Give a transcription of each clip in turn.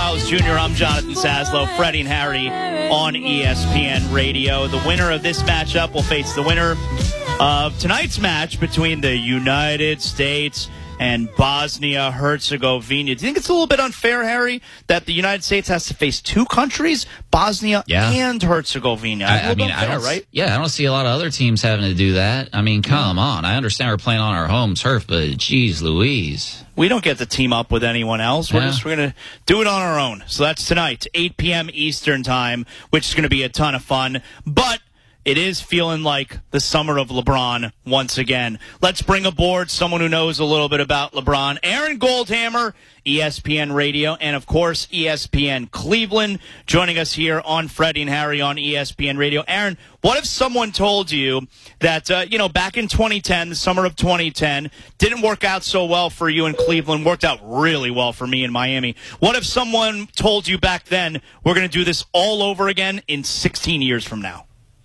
Gonzalez Jr., I'm Jonathan Saslow, Freddie and Harry on ESPN Radio. The winner of this matchup will face the winner of tonight's match between the United States and Bosnia-Herzegovina. Do you think it's a little bit unfair, Harry, that the United States has to face two countries, Bosnia and Herzegovina? I mean, unfair, right? Yeah, I don't see a lot of other teams having to do that. I mean, come on. I understand we're playing on our home turf, but geez Louise. We don't get to team up with anyone else. We're going to do it on our own. So that's tonight, 8 p.m. Eastern time, which is going to be a ton of fun. But it is feeling like the summer of LeBron once again. Let's bring aboard someone who knows a little bit about LeBron. Aaron Goldhammer, ESPN Radio, and, of course, ESPN Cleveland, joining us here on Freddie and Harry on ESPN Radio. Aaron, what if someone told you that, back in 2010, the summer of 2010, didn't work out so well for you in Cleveland, worked out really well for me in Miami. What if someone told you back then, we're going to do this all over again in 16 years from now?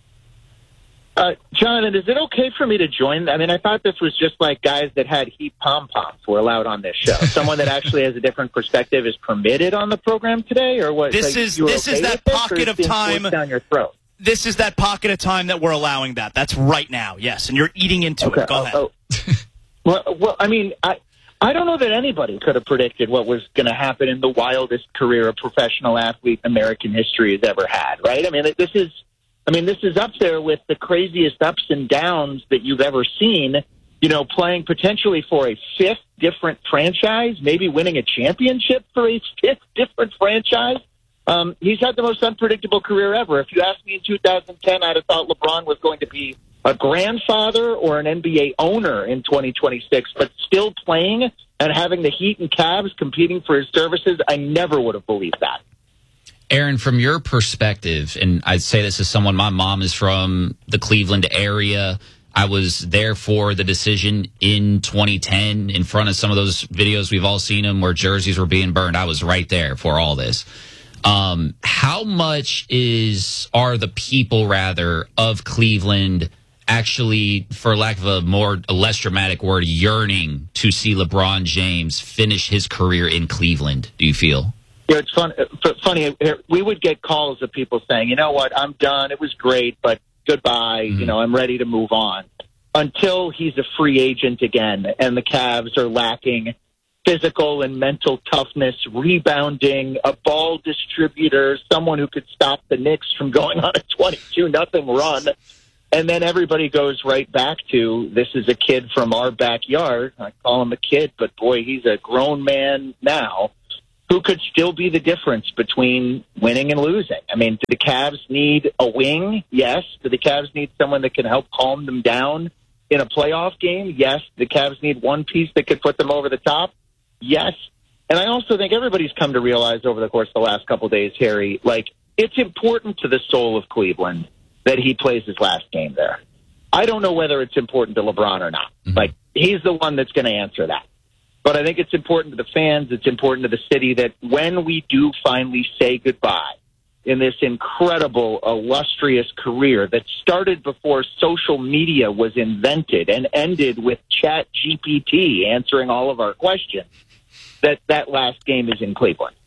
Jonathan, is it okay for me to join? I mean, I thought this was just like guys that had heat pom-poms were allowed on this show. Someone that actually has a different perspective is permitted on the program today, or what? This is that pocket of time down your throat. This is that pocket of time that we're allowing that. That's right now, yes, and you're eating into it. Go ahead. Well, I mean, I don't know that anybody could have predicted what was going to happen in the wildest career a professional athlete in American history has ever had, right? I mean, this is up there with the craziest ups and downs that you've ever seen, playing potentially for a fifth different franchise, maybe winning a championship for a fifth different franchise. He's had the most unpredictable career ever. If you asked me in 2010, I'd have thought LeBron was going to be a grandfather or an NBA owner in 2026, but still playing and having the Heat and Cavs competing for his services, I never would have believed that. Aaron, from your perspective, and I'd say this as someone, my mom is from the Cleveland area. I was there for the decision in 2010 in front of some of those videos. We've all seen them where jerseys were being burned. I was right there for all this. How much are the people, rather, of Cleveland actually, for lack of a less dramatic word, yearning to see LeBron James finish his career in Cleveland, do you feel? Yeah, it's funny. We would get calls of people saying, you know what, I'm done. It was great, but goodbye. Mm-hmm. I'm ready to move on. Until he's a free agent again and the Cavs are lacking physical and mental toughness, rebounding, a ball distributor, someone who could stop the Knicks from going on a 22-0 run. And then everybody goes right back to, this is a kid from our backyard. I call him a kid, but boy, he's a grown man now. Who could still be the difference between winning and losing? I mean, do the Cavs need a wing? Yes. Do the Cavs need someone that can help calm them down in a playoff game? Yes. Do the Cavs need one piece that could put them over the top? Yes. And I also think everybody's come to realize over the course of the last couple of days, Harry, it's important to the soul of Cleveland that he plays his last game there. I don't know whether it's important to LeBron or not. Mm-hmm. He's the one that's going to answer that. But I think it's important to the fans, it's important to the city that when we do finally say goodbye in this incredible, illustrious career that started before social media was invented and ended with ChatGPT answering all of our questions, that last game is in Cleveland.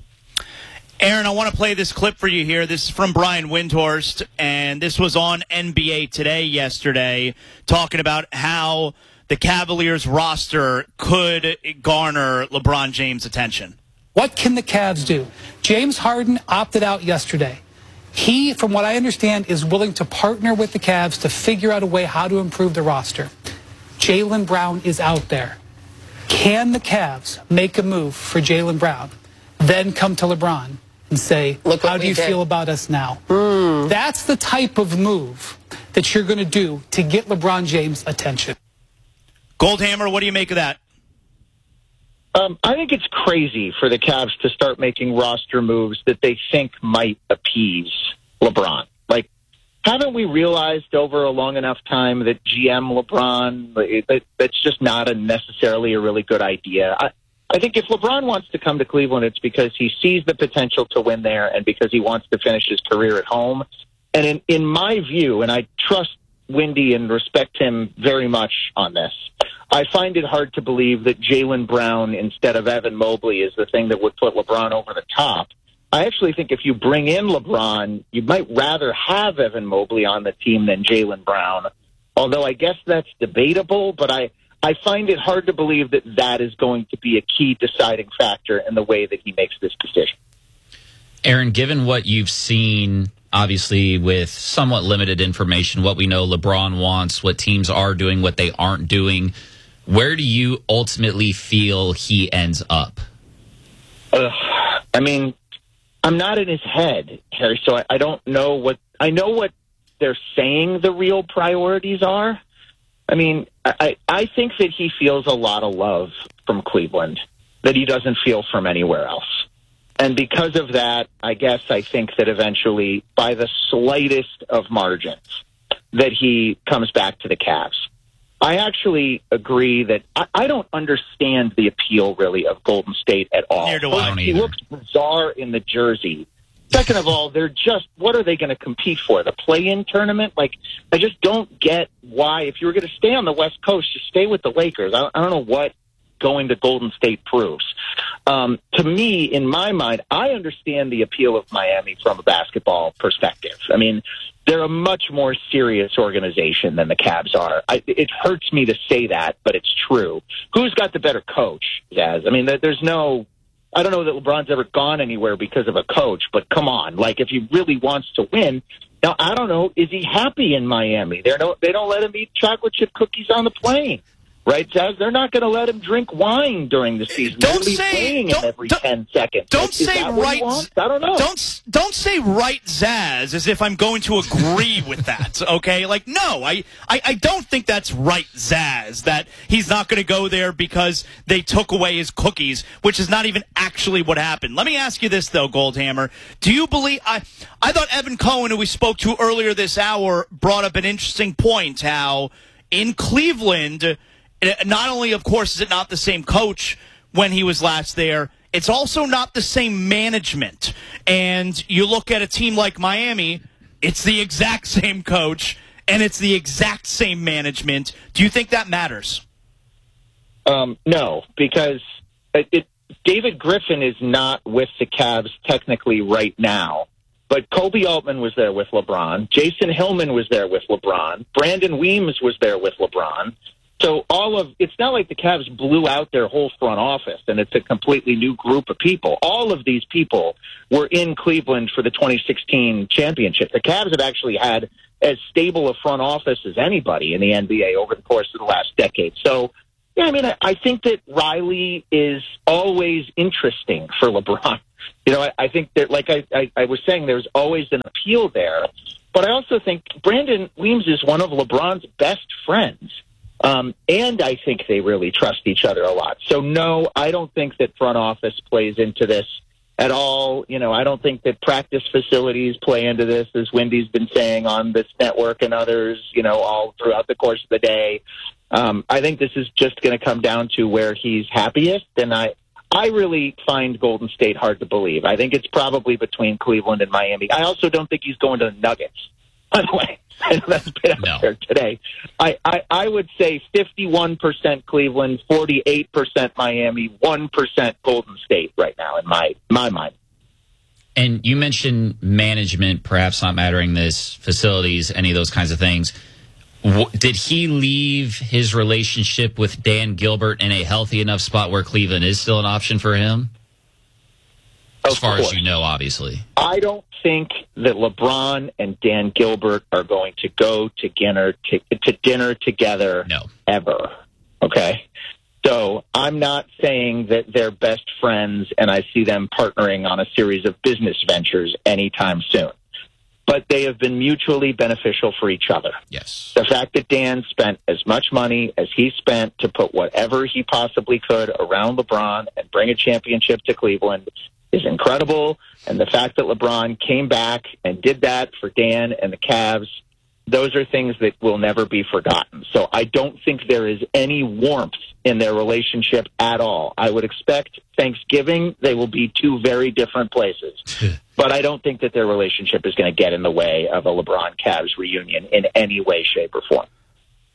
Aaron, I want to play this clip for you here. This is from Brian Windhorst, and this was on NBA Today yesterday, talking about how the Cavaliers roster could garner LeBron James' attention. What can the Cavs do? James Harden opted out yesterday. He, from what I understand, is willing to partner with the Cavs to figure out a way how to improve the roster. Jaylen Brown is out there. Can the Cavs make a move for Jaylen Brown, then come to LeBron and say, how do you feel about us now? That's the type of move that you're going to do to get LeBron James' attention. Goldhammer, what do you make of that? I think it's crazy for the Cavs to start making roster moves that they think might appease LeBron. Haven't we realized over a long enough time that GM LeBron, that's just not necessarily a really good idea? I think if LeBron wants to come to Cleveland, it's because he sees the potential to win there and because he wants to finish his career at home. And in my view, and I trust Windy and respect him very much on this, I find it hard to believe that Jaylen Brown instead of Evan Mobley is the thing that would put LeBron over the top. I actually think if you bring in LeBron, you might rather have Evan Mobley on the team than Jaylen Brown, although I guess that's debatable, but I find it hard to believe that that is going to be a key deciding factor in the way that he makes this decision. Aaron, given what you've seen, obviously with somewhat limited information, what we know LeBron wants, what teams are doing, what they aren't doing, where do you ultimately feel he ends up? I mean, I'm not in his head, Harry, so I don't know what – I know what they're saying the real priorities are. I mean, I think that he feels a lot of love from Cleveland that he doesn't feel from anywhere else. And because of that, I guess I think that eventually, by the slightest of margins, that he comes back to the Cavs. I actually agree that I don't understand the appeal, really, of Golden State at all. Neither do I. He looks bizarre in the jersey. Second of all, they're just, what are they going to compete for? The play-in tournament? Like, I just don't get why, if you were going to stay on the West Coast, just stay with the Lakers. I don't know what going to Golden State proves. To me, in my mind, I understand the appeal of Miami from a basketball perspective. I mean, they're a much more serious organization than the Cavs are. It hurts me to say that, but it's true. Who's got the better coach, Zaz? I mean, there's no... I don't know that LeBron's ever gone anywhere because of a coach, but come on. Like, if he really wants to win... Now, I don't know, is he happy in Miami? They don't let him eat chocolate chip cookies on the plane. Right, Zaz? They're not going to let him drink wine during the season. Don't say paying him every 10 seconds. Don't say right. I don't know. Don't say right, Zaz, as if I'm going to agree with that. Okay, like no, I don't think that's right, Zaz. That he's not going to go there because they took away his cookies, which is not even actually what happened. Let me ask you this though, Goldhammer. Do you believe? I thought Evan Cohen, who we spoke to earlier this hour, brought up an interesting point. How in Cleveland. Not only, of course, is it not the same coach when he was last there, it's also not the same management. And you look at a team like Miami, it's the exact same coach, and it's the exact same management. Do you think that matters? No, because David Griffin is not with the Cavs technically right now. But Kobe Altman was there with LeBron. Jason Hillman was there with LeBron. Brandon Weems was there with LeBron. So it's not like the Cavs blew out their whole front office and it's a completely new group of people. All of these people were in Cleveland for the 2016 championship. The Cavs have actually had as stable a front office as anybody in the NBA over the course of the last decade. So, yeah, I mean, I think that Riley is always interesting for LeBron. You know, I think that, like I was saying, there's always an appeal there. But I also think Brandon Weems is one of LeBron's best friends. And I think they really trust each other a lot. So, no, I don't think that front office plays into this at all. You know, I don't think that practice facilities play into this, as Wendy's been saying on this network and others, you know, all throughout the course of the day. I think this is just going to come down to where he's happiest. And I really find Golden State hard to believe. I think it's probably between Cleveland and Miami. I also don't think he's going to the Nuggets, by the way. I know that's been out there today. I would say 51% Cleveland, 48% Miami, 1% Golden State right now in my mind. And you mentioned management perhaps not mattering this, facilities, any of those kinds of things. Did he leave his relationship with Dan Gilbert in a healthy enough spot where Cleveland is still an option for him? As far as you know, obviously. I don't think that LeBron and Dan Gilbert are going to go to dinner together ever. Okay? So I'm not saying that they're best friends and I see them partnering on a series of business ventures anytime soon. But they have been mutually beneficial for each other. Yes. The fact that Dan spent as much money as he spent to put whatever he possibly could around LeBron and bring a championship to Cleveland is incredible. And the fact that LeBron came back and did that for Dan and the Cavs, those are things that will never be forgotten. So I don't think there is any warmth in their relationship at all. I would expect Thanksgiving, they will be two very different places. But I don't think that their relationship is going to get in the way of a LeBron-Cavs reunion in any way, shape, or form.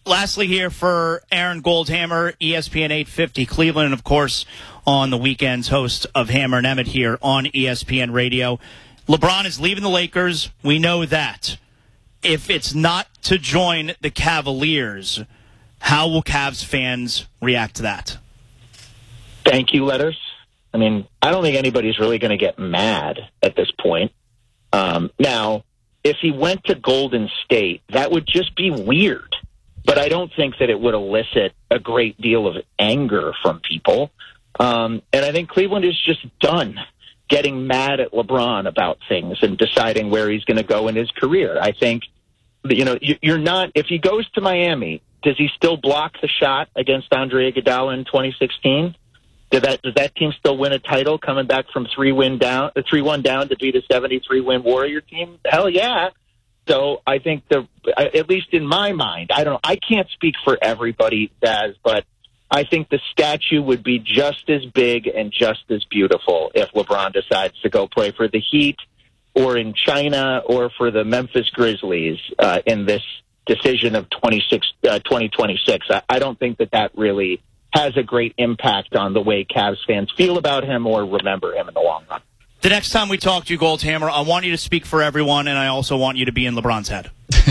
lastly here for Aaron Goldhammer, ESPN 850 Cleveland, and of course on the weekends, host of Hammer and Emmett here on ESPN Radio. LeBron is leaving the Lakers. We know that. If it's not to join the Cavaliers, how will Cavs fans react to that? Thank you letters. I mean, I don't think anybody's really going to get mad at this point. Now, if he went to Golden State, that would just be weird. But I don't think that it would elicit a great deal of anger from people. And I think Cleveland is just done getting mad at LeBron about things and deciding where he's going to go in his career. I think, you're not, if he goes to Miami, does he still block the shot against Andre Iguodala in 2016? Does that team still win a title coming back from 3-1 down to beat a 73-win Warrior team? Hell yeah. So I think at least in my mind, I can't speak for everybody, Daz, but I think the statue would be just as big and just as beautiful if LeBron decides to go play for the Heat or in China or for the Memphis Grizzlies in this decision of 2026. I don't think that really has a great impact on the way Cavs fans feel about him or remember him in the long run. The next time we talk to you, Goldhammer, I want you to speak for everyone, and I also want you to be in LeBron's head.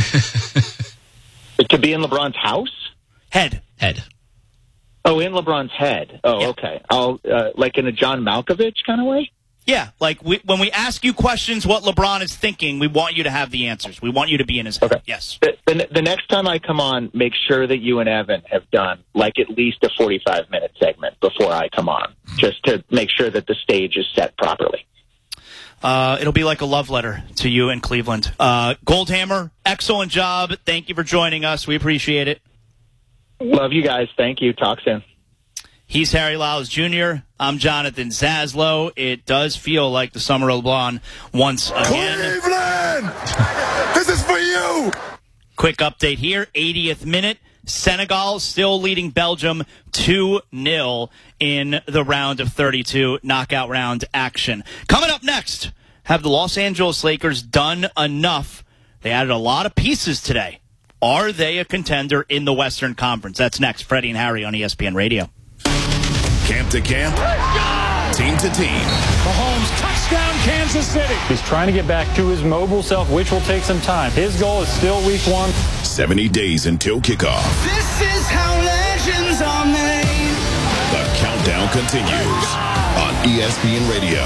To be in LeBron's house? Head. Oh, in LeBron's head. Oh, yeah. Okay. I'll like in a John Malkovich kind of way? Yeah, like when we ask you questions what LeBron is thinking, we want you to have the answers. We want you to be in his head. Okay. Yes. The next time I come on, make sure that you and Evan have done like at least a 45-minute segment before I come on, just to make sure that the stage is set properly. It'll be like a love letter to you in Cleveland. Goldhammer, excellent job. Thank you for joining us. We appreciate it. Love you guys. Thank you. Talk soon. He's Harry Lyles Jr. I'm Jonathan Zaslow. It does feel like the summer of LeBron once again. Cleveland! This is for you! Quick update here. 80th minute. Senegal still leading Belgium 2-0 in the round of 32 knockout round action. Coming up next, have the Los Angeles Lakers done enough? They added a lot of pieces today. Are they a contender in the Western Conference? That's next. Freddie and Harry on ESPN Radio. Camp to camp, team to team. Mahomes, touchdown, Kansas City. He's trying to get back to his mobile self, which will take some time. His goal is still week 1. 70 days until kickoff. This is how legends are made. The countdown continues on ESPN Radio.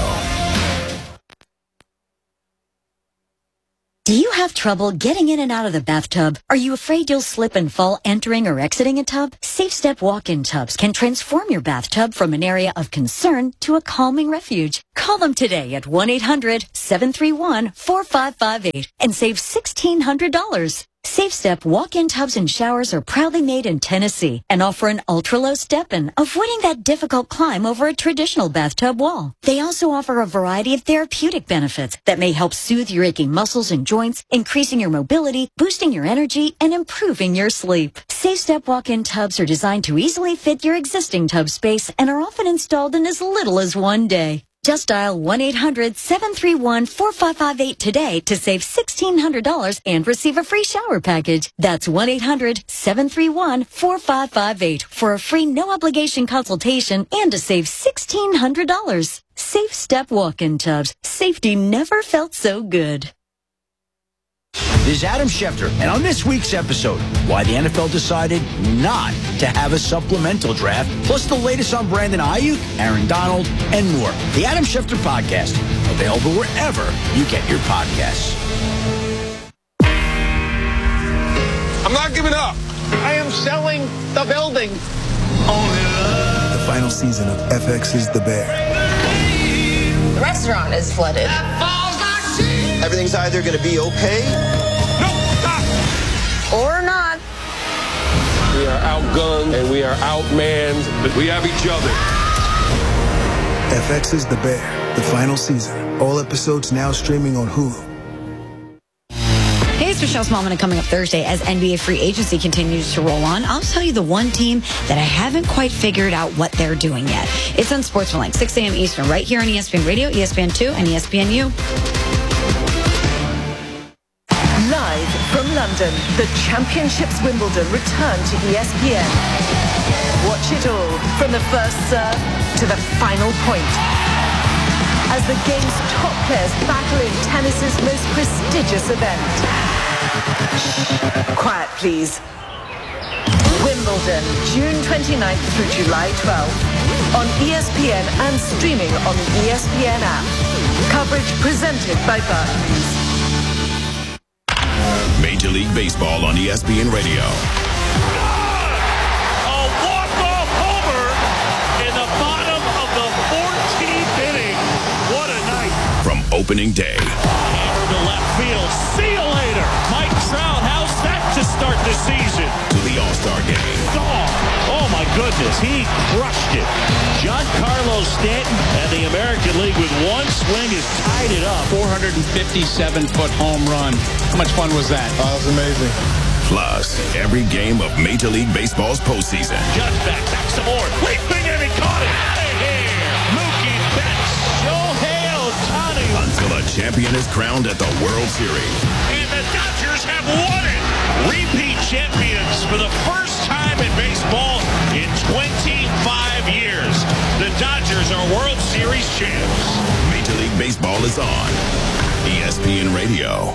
Do you have trouble getting in and out of the bathtub? Are you afraid you'll slip and fall entering or exiting a tub? Safe Step walk-in tubs can transform your bathtub from an area of concern to a calming refuge. Call them today at 1-800-731-4558 and save $1,600. Safe Step walk-in tubs and showers are proudly made in Tennessee and offer an ultra-low step-in, avoiding that difficult climb over a traditional bathtub wall. They also offer a variety of therapeutic benefits that may help soothe your aching muscles and joints, increasing your mobility, boosting your energy, and improving your sleep. Safe Step walk-in tubs are designed to easily fit your existing tub space and are often installed in as little as 1 day. Just dial 1-800-731-4558 today to save $1,600 and receive a free shower package. That's 1-800-731-4558 for a free no-obligation consultation and to save $1,600. Safe Step walk-in tubs. Safety never felt so good. This is Adam Schefter, and on this week's episode, why the NFL decided not to have a supplemental draft, plus the latest on Brandon Ayuk, Aaron Donald, and more. The Adam Schefter Podcast, available wherever you get your podcasts. I'm not giving up. I am selling the building. The final season of FX is the Bear. The restaurant is flooded. Everything's either going to be okay, or not. We are outgunned and we are outmanned, but we have each other. FX is the Bear, the final season. All episodes now streaming on Hulu. Hey, it's Michelle Smallman, and coming up Thursday as NBA free agency continues to roll on, I'll tell you the one team that I haven't quite figured out what they're doing yet. It's on Sportsman 6 a.m. Eastern, right here on ESPN Radio, ESPN2, and ESPNU. Live from London, the Championships Wimbledon return to ESPN. Watch it all from the first serve to the final point, as the game's top players battle in tennis's most prestigious event. Shh, quiet please. Wimbledon, June 29th through July 12th, on ESPN and streaming on the ESPN app. Coverage presented by Barclays. Major League Baseball on ESPN Radio. A walk-off homer in the bottom of the 14th inning. What a night. From opening day. Hammer to left field. See you later. Mike Trout, how's that to start the season? To the All-Star game. Oh my goodness, he crushed it. Giancarlo Stanton and the American League with one swing has tied it up. 457-foot home run. How much fun was that? Oh, that was amazing. Plus, every game of Major League Baseball's postseason. Judge back some more. Leaping and he caught it. Out of here. Mookie Betts. Shohei Ohtani. Until a champion is crowned at the World Series. And the Dodgers have won it. Repeat champions for the first time in baseball in 25 years. The Dodgers are World Series champs. Major League Baseball is on ESPN Radio.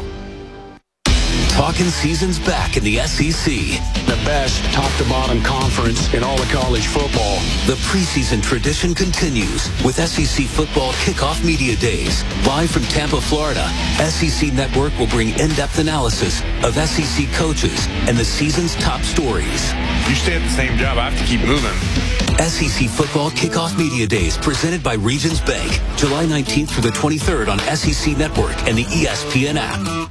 Talking season's back in the SEC. The best top-to-bottom conference in all of college football. The preseason tradition continues with SEC Football Kickoff Media Days. Live from Tampa, Florida, SEC Network will bring in-depth analysis of SEC coaches and the season's top stories. You stay at the same job, I have to keep moving. SEC Football Kickoff Media Days presented by Regions Bank. July 19th through the 23rd on SEC Network and the ESPN app.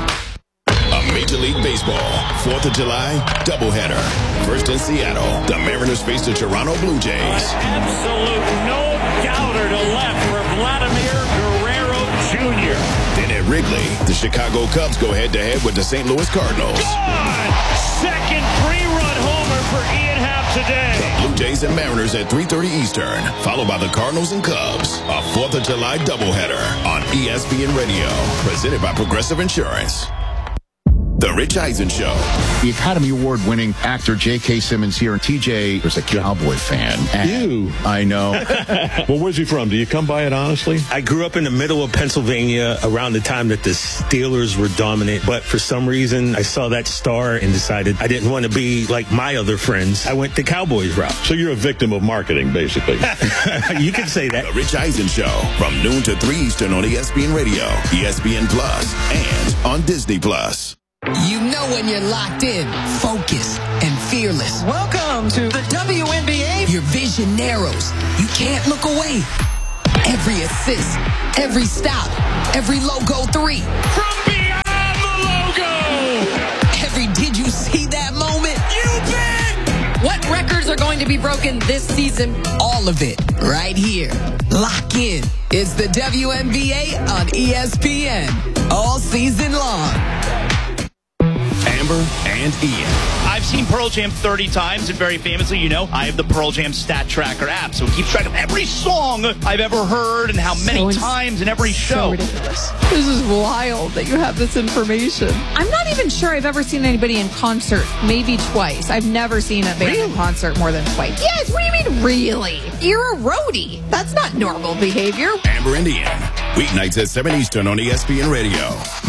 Major League Baseball, 4th of July, doubleheader. First in Seattle, the Mariners face the Toronto Blue Jays. An absolute no-doubter to left for Vladimir Guerrero Jr. Then at Wrigley, the Chicago Cubs go head-to-head with the St. Louis Cardinals. Gone! Second three-run homer for Ian Happ today. The Blue Jays and Mariners at 3:30 Eastern, followed by the Cardinals and Cubs. A 4th of July doubleheader on ESPN Radio, presented by Progressive Insurance. The Rich Eisen Show. The Academy Award-winning actor J.K. Simmons here, and TJ was a Cowboy fan. You? I know. Well, where's he from? Do you come by it honestly? I grew up in the middle of Pennsylvania around the time that the Steelers were dominant, but for some reason I saw that star and decided I didn't want to be like my other friends. I went the Cowboys route. So you're a victim of marketing, basically. You can say that. The Rich Eisen Show, from noon to 3 Eastern on ESPN Radio, ESPN Plus, and on Disney Plus. You know when you're locked in, focused, and fearless. Welcome to the WNBA. Your vision narrows. You can't look away. Every assist, every stop, every logo three. From beyond the logo. Every did you see that moment? You bet. What records are going to be broken this season? All of it, right here. Lock in. It's the WNBA on ESPN. All season long. Amber and Ian. I've seen Pearl Jam 30 times, and very famously, you know, I have the Pearl Jam Stat Tracker app, so it keeps track of every song I've ever heard and how many times in every show. So ridiculous. This is wild that you have this information. I'm not even sure I've ever seen anybody in concert, maybe twice. I've never seen a band in concert more than twice. Yes, what do you mean, really? You're a roadie. That's not normal behavior. Amber and Ian, weeknights at 7 Eastern on ESPN Radio.